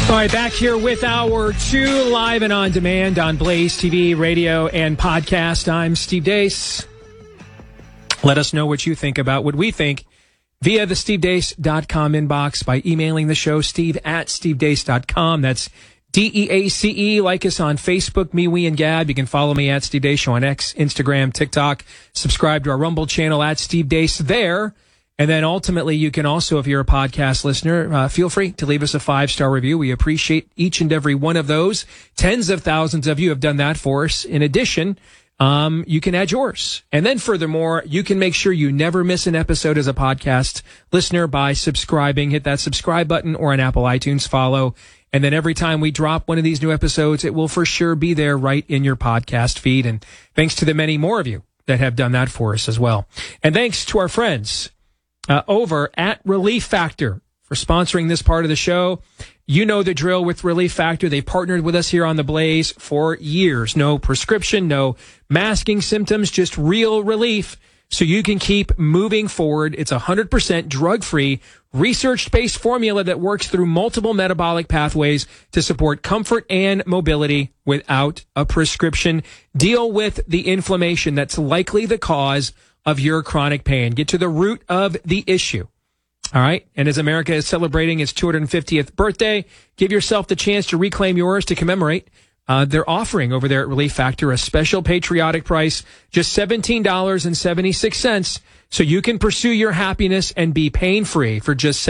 All right, back here with Hour 2, live and on demand on Blaze TV, radio, and podcast. I'm Steve Deace. Let us know what you think about what we think via the stevedeace.com inbox by emailing the show, steve@stevedeace.com. That's DEACE. Like us on Facebook, me, we, and Gab. You can follow me at Steve Deace Show on X, Instagram, TikTok. Subscribe to our Rumble channel at Steve Deace there. And then ultimately, you can also, if you're a podcast listener, feel free to leave us a 5-star review. We appreciate each and every one of those. Tens of thousands of you have done that for us. In addition, you can add yours. And then furthermore, you can make sure you never miss an episode as a podcast listener by subscribing. Hit that subscribe button or on Apple iTunes follow. And then every time we drop one of these new episodes, it will for sure be there right in your podcast feed. And thanks to the many more of you that have done that for us as well. And thanks to our friends over at Relief Factor for sponsoring this part of the show. You know the drill with Relief Factor. They partnered with us here on The Blaze for years. No prescription, no masking symptoms, just real relief so you can keep moving forward. It's 100% drug-free, research-based formula that works through multiple metabolic pathways to support comfort and mobility without a prescription. Deal with the inflammation that's likely the cause of your chronic pain. Get to the root of the issue. All right. And as America is celebrating its 250th birthday, give yourself the chance to reclaim yours to commemorate. They're offering over there at Relief Factor a special patriotic price, just $17.76, so you can pursue your happiness and be pain-free for just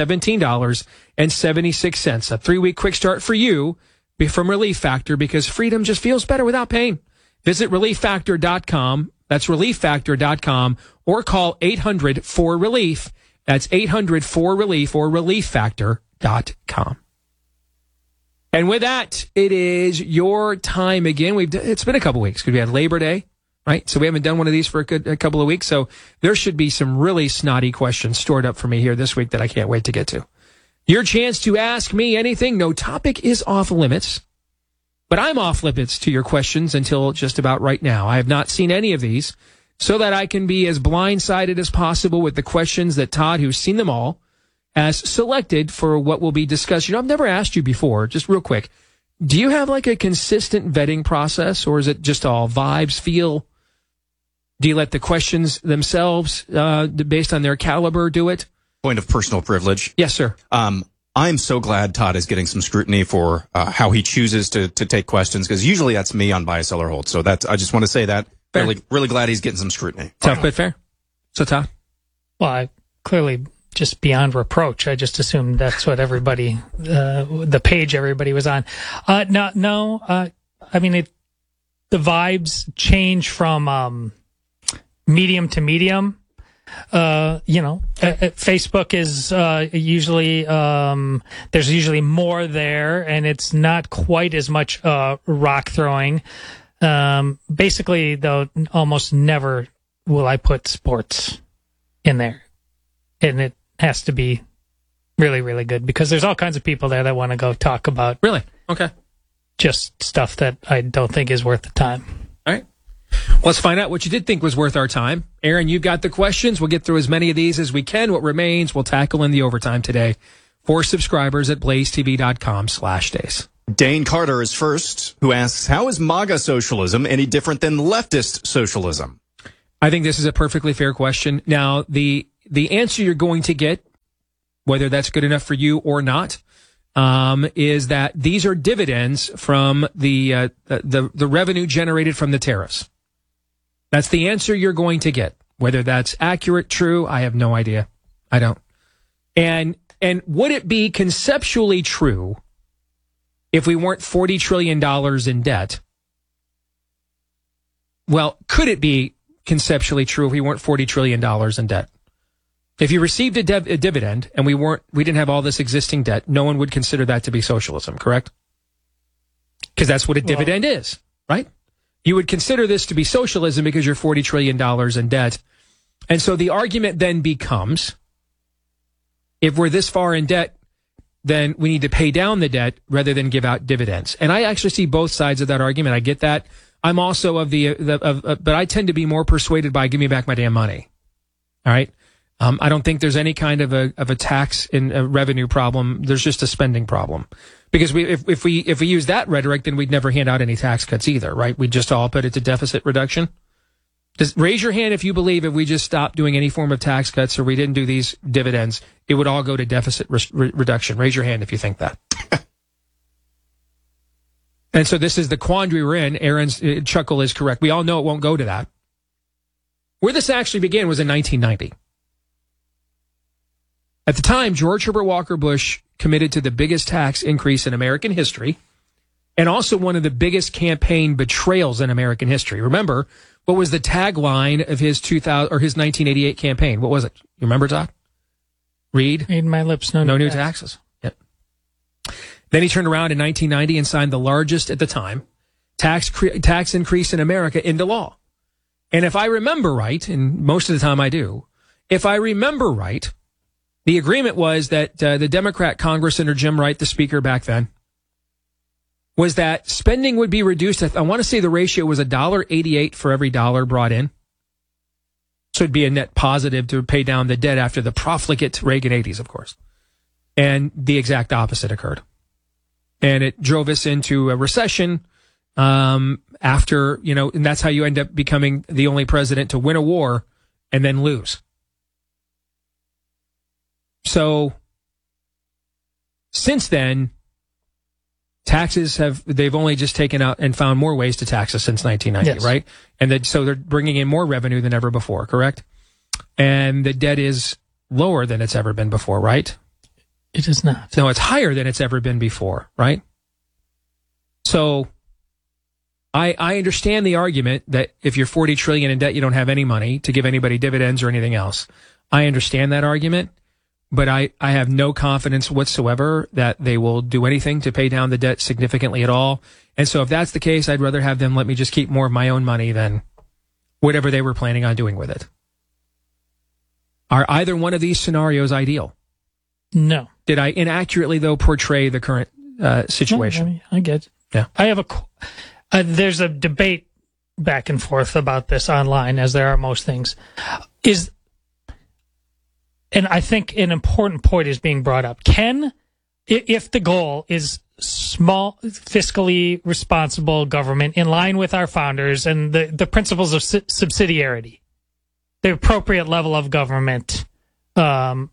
$17.76. A 3-week quick start for you from Relief Factor, because freedom just feels better without pain. Visit ReliefFactor.com. That's ReliefFactor.com, or call 800-4RELIEF. That's 800-4RELIEF or ReliefFactor.com. And with that, it is your time again. It's been a couple weeks because we had Labor Day, right? So we haven't done one of these for a couple of weeks. So there should be some really snotty questions stored up for me here this week that I can't wait to get to. Your chance to ask me anything. No topic is off limits. But I'm off limits to your questions until just about right now. I have not seen any of these, so that I can be as blindsided as possible with the questions that Todd, who's seen them all, has selected for what will be discussed. You know, I've never asked you before, just real quick. Do you have like a consistent vetting process, or is it just all vibes, feel? Do you let the questions themselves, based on their caliber, do it? Point of personal privilege. Yes, sir. I'm so glad Todd is getting some scrutiny for how he chooses to take questions, because usually that's me on Buy, Sell, or Hold. So I just want to say that. Fair. Really glad he's getting some scrutiny. Tough but fair. So, Todd? Well, I clearly just beyond reproach. I just assumed that's what everybody, the page everybody was on. No. I mean, the vibes change from medium to medium. Facebook is usually there's usually more there, and it's not quite as much rock throwing. Basically, though, almost never will I put sports in there, and it has to be really, really good, because there's all kinds of people there that want to go talk about just stuff that I don't think is worth the time. All right. Let's find out what you did think was worth our time. Aaron, you've got the questions. We'll get through as many of these as we can. What remains, we'll tackle in the overtime today for subscribers at blazetv.com/days. Dane Carter is first, who asks, how is MAGA socialism any different than leftist socialism? I think this is a perfectly fair question. Now, the answer you're going to get, whether that's good enough for you or not, is that these are dividends from the revenue generated from the tariffs. That's the answer you're going to get. Whether that's accurate, true, I have no idea. I don't. And would it be conceptually true if we weren't $40 trillion in debt? Well, could it be conceptually true if we weren't $40 trillion in debt? If you received a dividend and we didn't have all this existing debt, no one would consider that to be socialism, correct? Because that's what a dividend is, right? You would consider this to be socialism because you're $40 trillion in debt. And so the argument then becomes, if we're this far in debt, then we need to pay down the debt rather than give out dividends. And I actually see both sides of that argument. I get that. I'm also but I tend to be more persuaded by give me back my damn money. All right. I don't think there's any kind of a tax in a revenue problem. There's just a spending problem. Because if we use that rhetoric, then we'd never hand out any tax cuts either, right? We'd just all put it to deficit reduction. Just raise your hand if you believe if we just stopped doing any form of tax cuts or we didn't do these dividends, it would all go to deficit reduction. Raise your hand if you think that. And so this is the quandary we're in. Aaron's chuckle is correct. We all know it won't go to that. Where this actually began was in 1990. At the time, George Herbert Walker Bush committed to the biggest tax increase in American history and also one of the biggest campaign betrayals in American history. Remember, what was the tagline of his 1988 campaign? What was it? You remember, Todd? Read my lips, no new taxes. Yep. Then he turned around in 1990 and signed the largest at the time tax increase in America into law. And if I remember right, and most of the time I do, if I remember right, the agreement was that the Democrat Congress under Jim Wright, the speaker back then, was that spending would be reduced. I want to say the ratio was $1.88 for every dollar brought in. So it'd be a net positive to pay down the debt after the profligate Reagan 80s, of course. And the exact opposite occurred. And it drove us into a recession after, and that's how you end up becoming the only president to win a war and then lose. So since then, they've only just taken out and found more ways to tax us since 1990, yes. Right? And so they're bringing in more revenue than ever before, correct? And the debt is lower than it's ever been before, right? It is not. No, it's higher than it's ever been before, right? So I understand the argument that if you're $40 trillion in debt, you don't have any money to give anybody dividends or anything else. I understand that argument. But I have no confidence whatsoever that they will do anything to pay down the debt significantly at all. And so if that's the case, I'd rather have them let me just keep more of my own money than whatever they were planning on doing with it. Are either one of these scenarios ideal? No. Did I inaccurately, though, portray the current situation? No, I get it. Yeah. I have there's a debate back and forth about this online, as there are most things. And I think an important point is being brought up. If the goal is small, fiscally responsible government in line with our founders and the principles of subsidiarity, the appropriate level of government for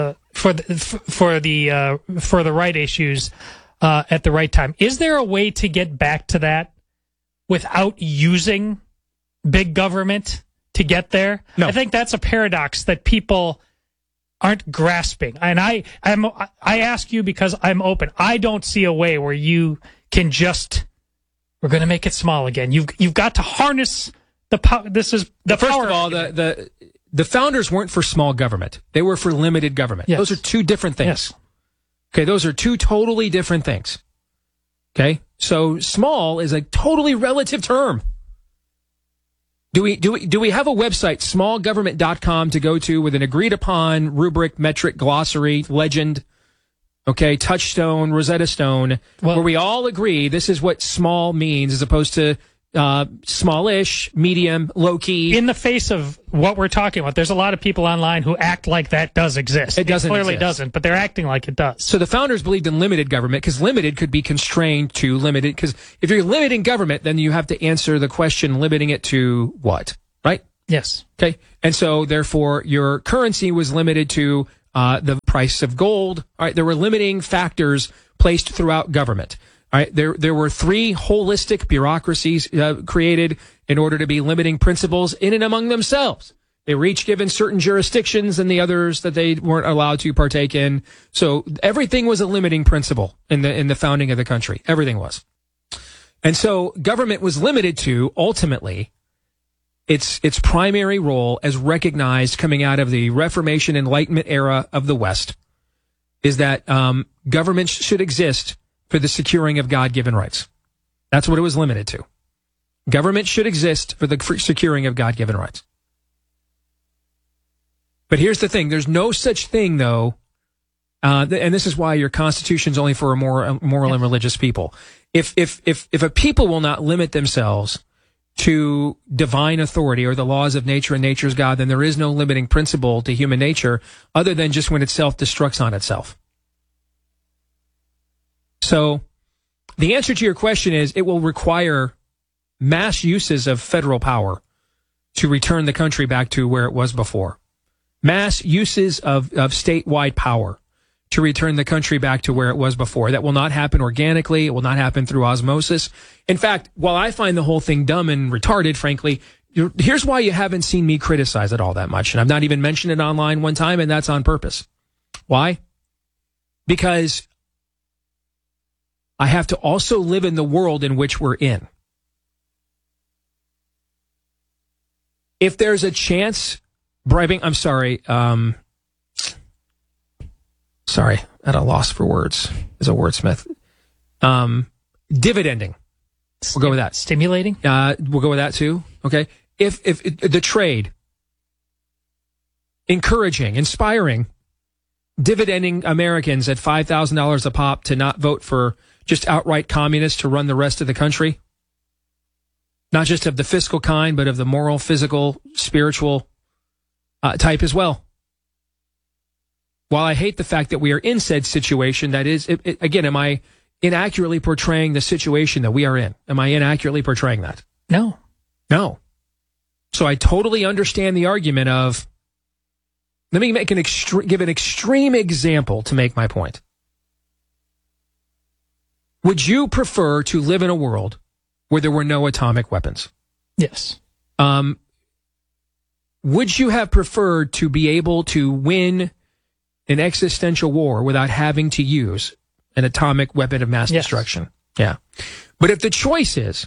the right issues at the right time, is there a way to get back to that without using big government to get there? No. I think that's a paradox that people aren't grasping. And I ask you because I'm open. I don't see a way where you can we're going to make it small again. You've got to harness the power. This is the First power. Of all, the founders weren't for small government. They were for limited government. Yes. Those are two different things. Yes. Okay, those are two totally different things. Okay? So small is a totally relative term. Do we have a website, smallgovernment.com, to go to with an agreed upon rubric, metric, glossary, legend, okay, touchstone, Rosetta Stone, where we all agree this is what small means as opposed to smallish, medium, low key. In the face of what we're talking about, there's a lot of people online who act like that does exist. It clearly doesn't, but they're acting like it does. So the founders believed in limited government because limited could be constrained to limited. Because if you're limiting government, then you have to answer the question limiting it to what, right? Yes. Okay. And so therefore your currency was limited to the price of gold. All right. There were limiting factors placed throughout government. All right, there were three holistic bureaucracies created in order to be limiting principles in and among themselves. They were each given certain jurisdictions and the others that they weren't allowed to partake in. So everything was a limiting principle in the founding of the country. Everything was. And so government was limited to, ultimately, its primary role as recognized coming out of the Reformation Enlightenment era of the West is that government should exist for the securing of God-given rights. That's what it was limited to. Government should exist for the securing of God-given rights. But here's the thing. There's no such thing, though, and this is why your Constitution's only for a moral and religious people. If a people will not limit themselves to divine authority or the laws of nature and nature's God, then there is no limiting principle to human nature other than just when it self-destructs on itself. So the answer to your question is it will require mass uses of federal power to return the country back to where it was before. Mass uses of statewide power to return the country back to where it was before. That will not happen organically. It will not happen through osmosis. In fact, while I find the whole thing dumb and retarded, frankly, here's why you haven't seen me criticize it all that much. And I've not even mentioned it online one time, and that's on purpose. Why? Because I have to also live in the world in which we're in. If there's a chance bribing, I'm sorry, at a loss for words as a wordsmith. Dividending. We'll go with that. Stimulating? We'll go with that too. Okay. If the trade, encouraging, inspiring, dividending Americans at $5,000 a pop to not vote for just outright communists to run the rest of the country, not just of the fiscal kind, but of the moral, physical, spiritual type as well. While I hate the fact that we are in said situation, that is, again, am I inaccurately portraying the situation that we are in? Am I inaccurately portraying that? No. No. So I totally understand the argument of, let me make give an extreme example to make my point. Would you prefer to live in a world where there were no atomic weapons? Yes. Would you have preferred to be able to win an existential war without having to use an atomic weapon of mass destruction? Yeah. But if the choice is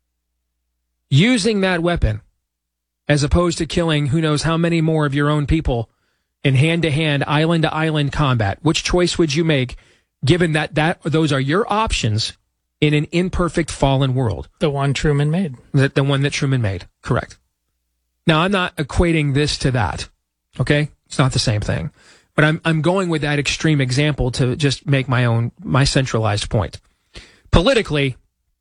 using that weapon as opposed to killing who knows how many more of your own people in hand-to-hand, island-to-island combat, which choice would you make given that those are your options in an imperfect fallen world? The one Truman made. The one that Truman made. Correct. Now, I'm not equating this to that. Okay? It's not the same thing. But I'm going with that extreme example to just make my centralized point. Politically,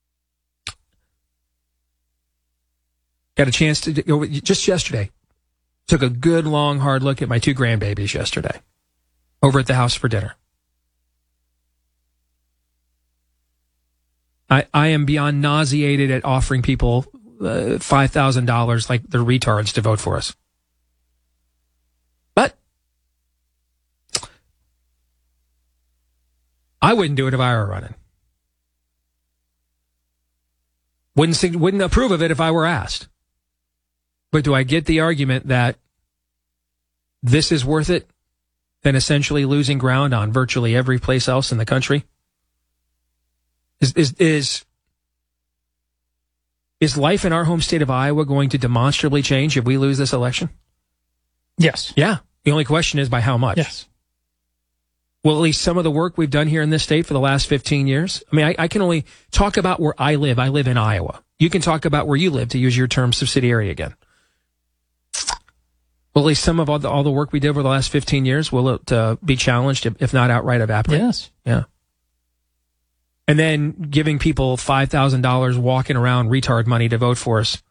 got a chance to go just yesterday. Took a good, long, hard look at my two grandbabies yesterday over at the house for dinner. I am beyond nauseated at offering people $5,000 like they're retards to vote for us. But I wouldn't do it if I were running. Wouldn't approve of it if I were asked. But do I get the argument that this is worth it than essentially losing ground on virtually every place else in the country? Is life in our home state of Iowa going to demonstrably change if we lose this election? Yes. Yeah. The only question is by how much? Yes. Well, at least some of the work we've done here in this state for the last 15 years. I mean, I can only talk about where I live. I live in Iowa. You can talk about where you live, to use your term subsidiary again. Well, at least some of all the work we did over the last 15 years, will it be challenged, if not outright evaporate? Yes. Yeah. And then giving people $5,000 walking around retard money to vote for us.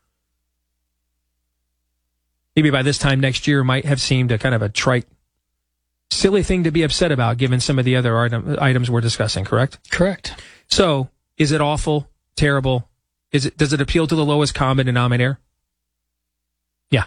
Maybe by this time next year might have seemed a kind of a trite, silly thing to be upset about given some of the other items we're discussing, correct? Correct. So, is it awful? Terrible? Does it appeal to the lowest common denominator? Yeah.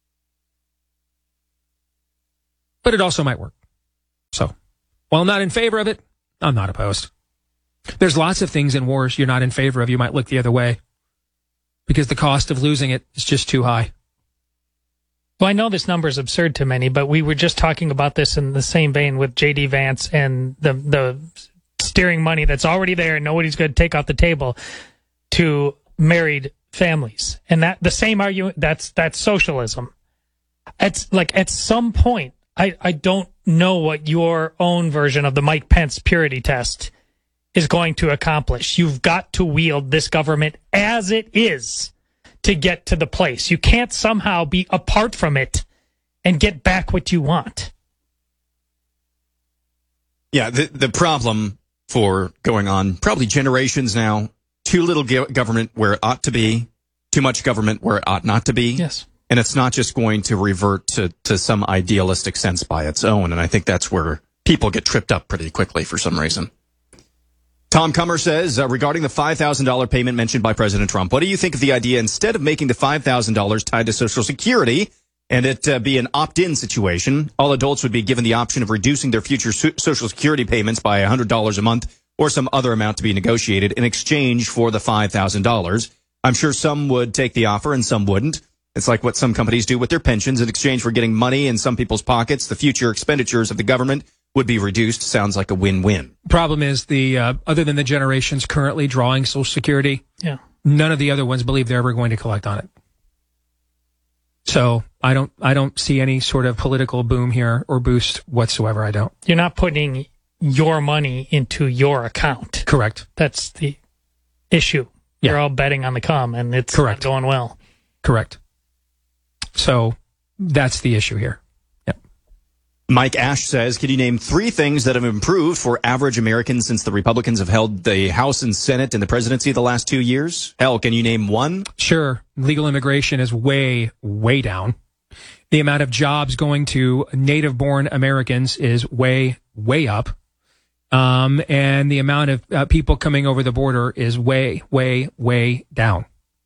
But it also might work. So, while I'm not in favor of it, I'm not opposed. There's lots of things in wars you're not in favor of. You might look the other way because the cost of losing it is just too high. Well, I know this number is absurd to many, but we were just talking about this in the same vein with J.D. Vance and the steering money that's already there and nobody's going to take off the table to married families. And that the same argument, that's socialism. It's like at some point, I don't know what your own version of the Mike Pence purity test is going to accomplish. You've got to wield this government as it is to get to the place. You can't somehow be apart from it and get back what you want. Yeah, the problem for going on probably generations now, too little government where it ought to be, too much government where it ought not to be. Yes. And it's not just going to revert to some idealistic sense by its own. And I think that's where people get tripped up pretty quickly for some reason. Tom Comer says, regarding the $5,000 payment mentioned by President Trump, what do you think of the idea, instead of making the $5,000 tied to Social Security and it be an opt-in situation, all adults would be given the option of reducing their future Social Security payments by $100 a month or some other amount to be negotiated in exchange for the $5,000. I'm sure some would take the offer and some wouldn't. It's like what some companies do with their pensions. In exchange for getting money in some people's pockets, the future expenditures of the government would be reduced. Sounds like a win-win. Problem is, other than the generations currently drawing Social Security, none of the other ones believe they're ever going to collect on it. So I don't see any sort of political boom here or boost whatsoever. I don't. You're not putting your money into your account. Correct. That's the issue. Yeah. You're all betting on the come, and it's not going well. Correct. So that's the issue here. Yep. Mike Ash says, can you name 3 things that have improved for average Americans since the Republicans have held the House and Senate and the presidency the last 2 years? Hell, can you name one? Sure. Legal immigration is way, way down. The amount of jobs going to native-born Americans is way, way up. And the amount of people coming over the border is way, way, way down.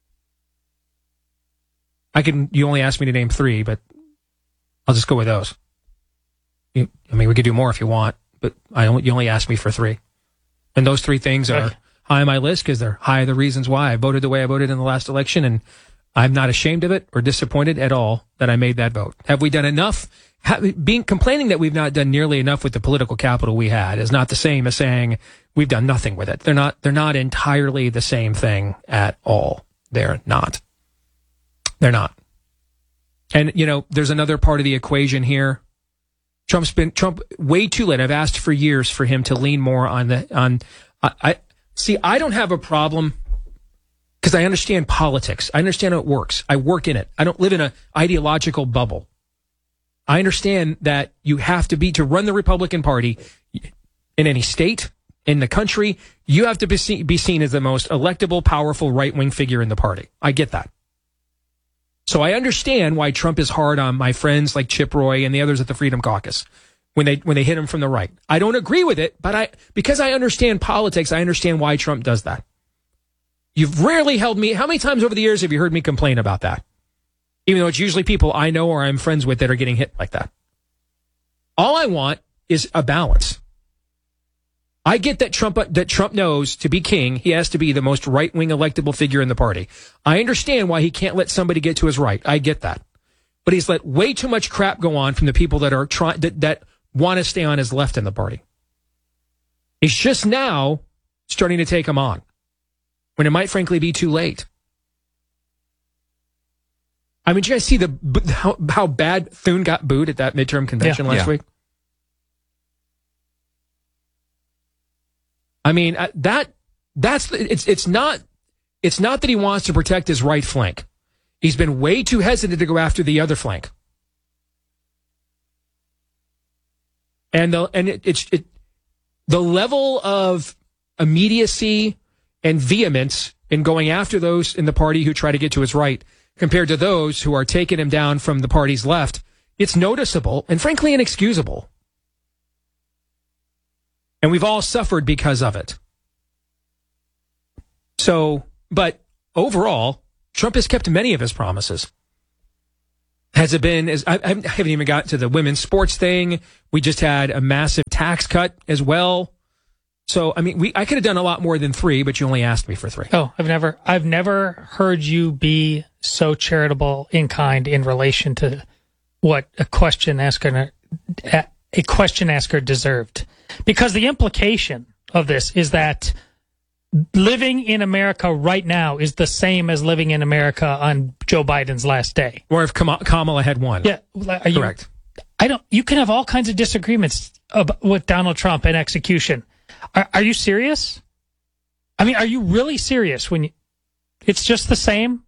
You only asked me to name 3, but I'll just go with those. We could do more if you want, but you only asked me for 3. And those 3 things are high on my list because they're high the reasons why I voted the way I voted in the last election, and I'm not ashamed of it or disappointed at all that I made that vote. Have we done enough? Complaining that we've not done nearly enough with the political capital we had is not the same as saying we've done nothing with it. They're not entirely the same thing at all. They're not. They're not. And, there's another part of the equation here. Trump way too late. I've asked for years for him to lean more I don't have a problem because I understand politics. I understand how it works. I work in it. I don't live in an ideological bubble. I understand that you have to run the Republican Party in any state, in the country, you have to be seen as the most electable, powerful right-wing figure in the party. I get that. So I understand why Trump is hard on my friends like Chip Roy and the others at the Freedom Caucus when they hit him from the right. I don't agree with it, but because I understand politics, I understand why Trump does that. You've rarely held me. How many times over the years have you heard me complain about that? Even though it's usually people I know or I'm friends with that are getting hit like that. All I want is a balance. I get that Trump knows to be king, he has to be the most right-wing electable figure in the party. I understand why he can't let somebody get to his right. I get that. But he's let way too much crap go on from the people that are that want to stay on his left in the party. He's just now starting to take them on when it might frankly be too late. I mean, did you guys see how bad Thune got booed at that midterm convention last week? I mean, it's not that he wants to protect his right flank. He's been way too hesitant to go after the other flank. And the level of immediacy and vehemence in going after those in the party who try to get to his right compared to those who are taking him down from the party's left, it's noticeable and frankly inexcusable. And we've all suffered because of it. So, but overall, Trump has kept many of his promises. Has it been, I haven't even gotten to the women's sports thing. We just had a massive tax cut as well. So, I mean, I could have done a lot more than 3, but you only asked me for 3. Oh, I've never heard you be so charitable in kind in relation to what a question asker deserved. Because the implication of this is that living in America right now is the same as living in America on Joe Biden's last day. Or if Kamala had won. Yeah. Correct. You can have all kinds of disagreements with Donald Trump and execution. Are you serious? I mean, are you really serious it's just the same?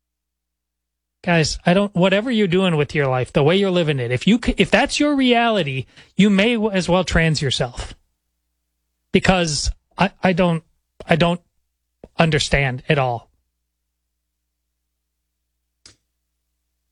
Guys, whatever you're doing with your life, the way you're living it, if that's your reality, you may as well trans yourself. Because I don't understand at all.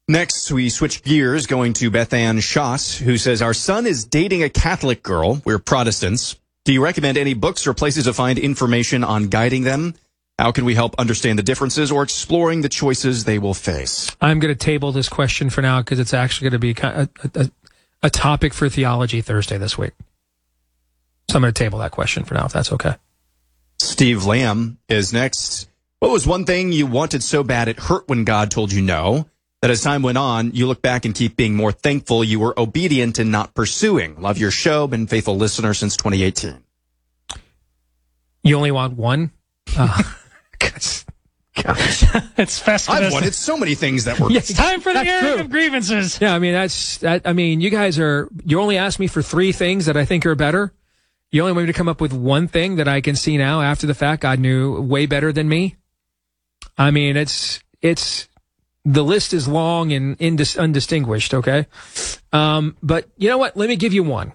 Next, we switch gears, going to Beth Ann Schoss, who says, our son is dating a Catholic girl. We're Protestants. Do you recommend any books or places to find information on guiding them? How can we help understand the differences or exploring the choices they will face? I'm going to table this question for now because it's actually going to be a topic for Theology Thursday this week. So I'm going to table that question for now, if that's okay. Steve Lamb is next. What was one thing you wanted so bad it hurt when God told you no, that as time went on, you look back and keep being more thankful you were obedient and not pursuing? Love your show. Been faithful listener since 2018. You only want one? Gosh. It's Festivus. I've wanted so many things that were... It's time for the That's airing true. of grievances. Yeah, I mean, you guys you only asked me for 3 things that I think are better. You only want me to come up with one thing that I can see now after the fact God knew way better than me. I mean, it's the list is long and undistinguished, okay? But you know what? Let me give you one.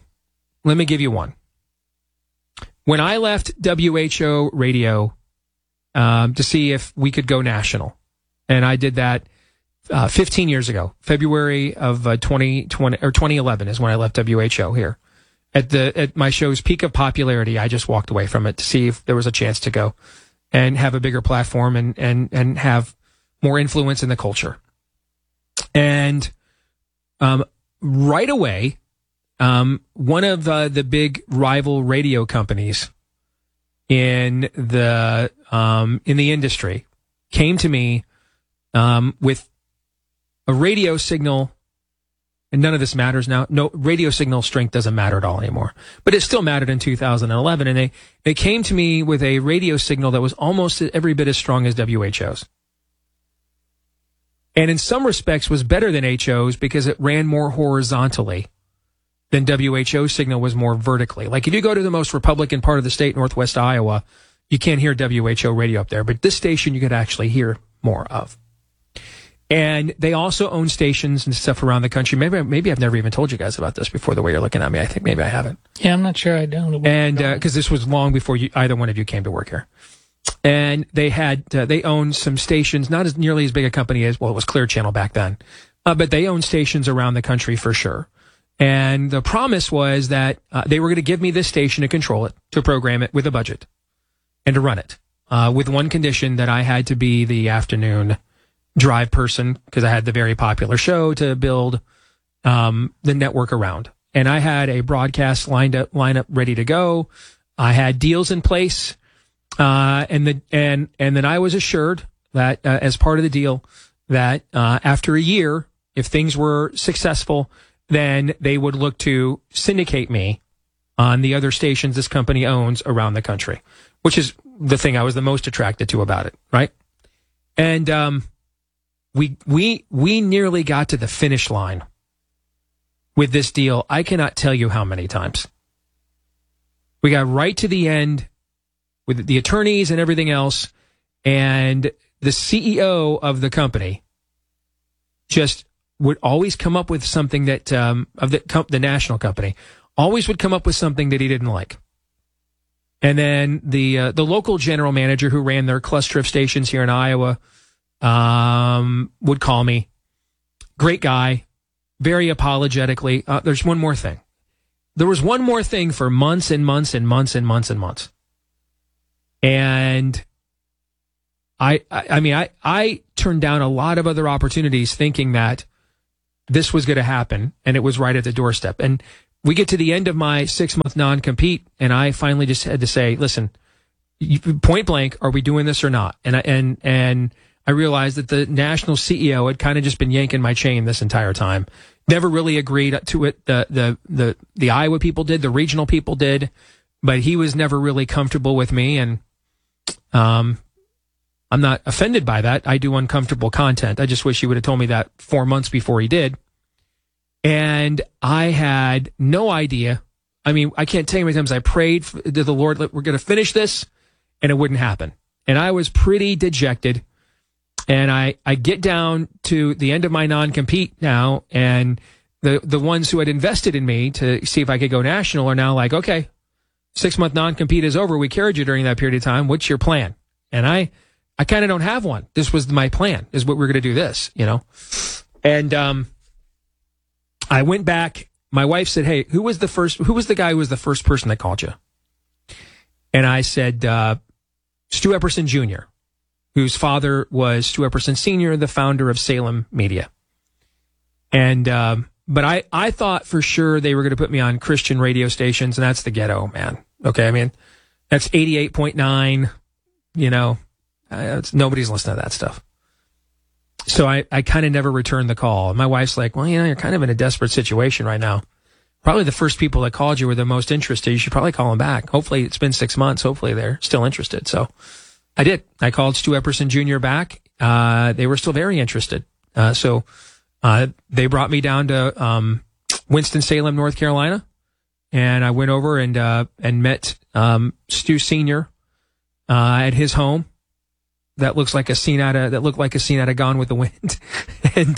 When I left WHO Radio to see if we could go national, and I did that 15 years ago, February of 2020 or 2011 is when I left WHO here. At my show's peak of popularity, I just walked away from it to see if there was a chance to go and have a bigger platform and have more influence in the culture. And right away, one of the big rival radio companies in the industry came to me with a radio signal. And none of this matters now. No, radio signal strength doesn't matter at all anymore. But it still mattered in 2011. And they came to me with a radio signal that was almost every bit as strong as WHO's. And in some respects was better than HO's because it ran more horizontally than WHO's signal was more vertically. Like if you go to the most Republican part of the state, Northwest Iowa, you can't hear WHO radio up there. But this station you could actually hear more of. And they also own stations and stuff around the country. Maybe I've never even told you guys about this before, the way you're looking at me. I think maybe I haven't. Yeah, I'm not sure I don't. And because this was long before either one of you came to work here. And they owned some stations, not as nearly as big a company as, well, it was Clear Channel back then. But they owned stations around the country for sure. And the promise was that they were going to give me this station to control it, to program it with a budget, and to run it. With one condition, that I had to be the afternoon drive person because I had the very popular show to build the network around. And I had a broadcast lineup ready to go. I had deals in place. And then I was assured that as part of the deal that after a year, if things were successful, then they would look to syndicate me on the other stations this company owns around the country, which is the thing I was the most attracted to about it, right? And we nearly got to the finish line with this deal. I cannot tell you how many times. We got right to the end with the attorneys and everything else, and the CEO of the company just would always come up with something that of the national company always would come up with something that he didn't like. And then the local general manager who ran their cluster of stations here in Iowa would call me. Great guy, very apologetically. There's one more thing. There was one more thing for months and months and months and months and months. And I turned down a lot of other opportunities thinking that this was going to happen, and it was right at the doorstep. And we get to the end of my 6-month non-compete, and I finally just had to say, listen, point blank, are we doing this or not? And I realized that the national CEO had kind of just been yanking my chain this entire time. Never really agreed to it. The Iowa people did, the regional people did, but he was never really comfortable with me. And I'm not offended by that. I do uncomfortable content. I just wish he would have told me that 4 months before he did. And I had no idea. I mean, I can't tell you how many times I prayed to the Lord, we're going to finish this, and it wouldn't happen. And I was pretty dejected. And I get down to the end of my non-compete now, and the ones who had invested in me to see if I could go national are now like, okay, 6-month non-compete is over. We carried you during that period of time. What's your plan? And I kind of don't have one. This was my plan, is what we're going to do this, you know? And I went back. My wife said, "Hey, who was the guy who was the first person that called you?" And I said, Stu Epperson Jr., whose father was Stu Epperson Sr., the founder of Salem Media. And but I thought for sure they were going to put me on Christian radio stations, and that's the ghetto, man. Okay, I mean, that's 88.9, nobody's listening to that stuff. So I kind of never returned the call. My wife's like, well, you're kind of in a desperate situation right now. Probably the first people that called you were the most interested. You should probably call them back. Hopefully it's been 6 months. Hopefully they're still interested. So I did. I called Stu Epperson Jr. back. They were still very interested. So they brought me down to Winston-Salem, North Carolina, and I went over and met Stu Sr. At his home. That looked like a scene out of Gone with the Wind. And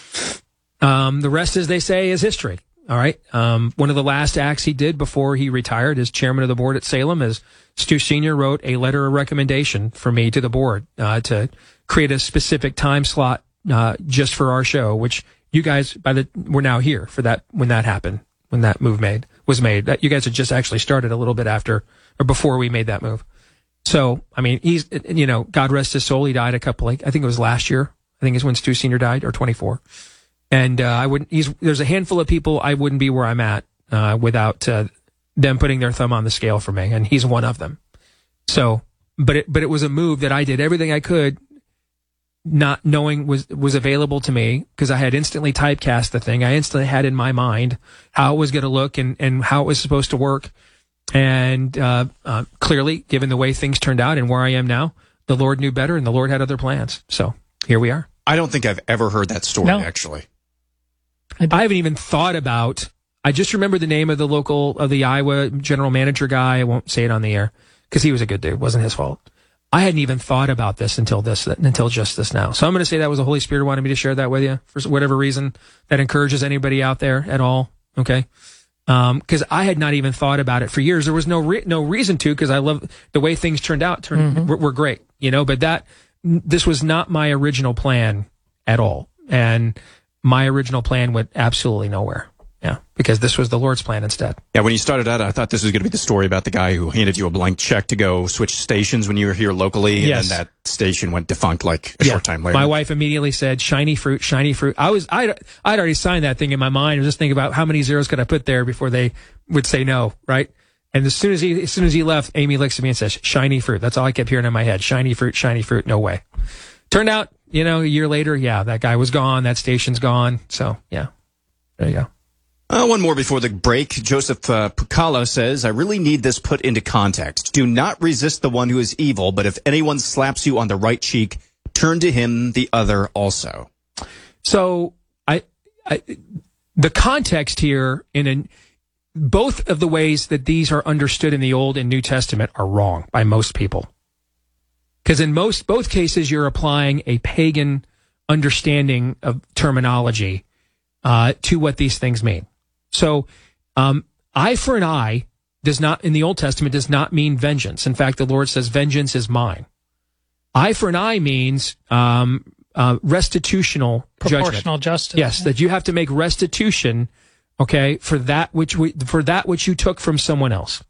the rest, as they say, is history. All right. One of the last acts he did before he retired as chairman of the board at Salem is Stu Sr. wrote a letter of recommendation for me to the board to create a specific time slot just for our show, which you guys were now here for that when that happened, when that move was made. You guys had just actually started a little bit after or before we made that move. So, I mean, he's, God rest his soul. He died I think it was last year. I think it's when Stu Sr. died, or 24. And there's a handful of people I wouldn't be where I'm at without them putting their thumb on the scale for me, and he's one of them. So, but it was a move that I did everything I could, not knowing was available to me, because I had instantly typecast the thing. I instantly had in my mind how it was going to look and how it was supposed to work. And clearly, given the way things turned out and where I am now, the Lord knew better, and the Lord had other plans. So here we are. I don't think I've ever heard that story, actually. I haven't even thought about. I just remember the name of the Iowa general manager guy. I won't say it on the air because he was a good dude. It wasn't his fault. I hadn't even thought about this until just this now. So I'm going to say that was the Holy Spirit wanted me to share that with you for whatever reason that encourages anybody out there at all. Okay. Because I had not even thought about it for years. There was no reason to, because I love the way things turned out. Were great, but this was not my original plan at all. And my original plan went absolutely nowhere. Yeah, because this was the Lord's plan instead. Yeah, when you started out, I thought this was going to be the story about the guy who handed you a blank check to go switch stations when you were here locally, and then that station went defunct like a short time later. My wife immediately said, "Shiny fruit, shiny fruit." I'd already signed that thing in my mind. I was just thinking about how many zeros could I put there before they would say no, right? And as soon as he left, Amy looks at me and says, "Shiny fruit." That's all I kept hearing in my head. Shiny fruit, no way. Turned out, a year later, that guy was gone. That station's gone. So, yeah, there you go. One more before the break. Joseph Pucala says, I really need this put into context. Do not resist the one who is evil, but if anyone slaps you on the right cheek, turn to him the other also. So the context here both of the ways that these are understood in the Old and New Testament are wrong by most people. Because in both cases, you're applying a pagan understanding of terminology to what these things mean. So, eye for an eye does not, in the Old Testament, does not mean vengeance. In fact, the Lord says, vengeance is mine. Eye for an eye means restitutional proportional justice. Yes, that you have to make restitution, okay, for that which you took from someone else.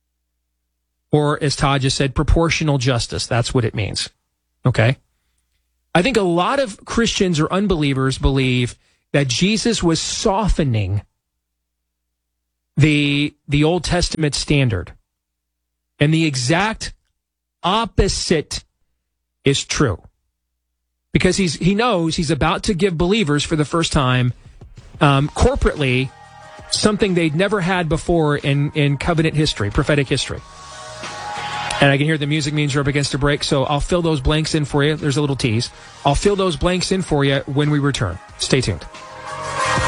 Or, as Todd just said, proportional justice. That's what it means. Okay? I think a lot of Christians or unbelievers believe that Jesus was softening the Old Testament standard. And the exact opposite is true. Because he knows he's about to give believers for the first time, corporately, something they'd never had before in covenant history, prophetic history. And I can hear the music means you're up against a break, so I'll fill those blanks in for you. There's a little tease. I'll fill those blanks in for you when we return. Stay tuned.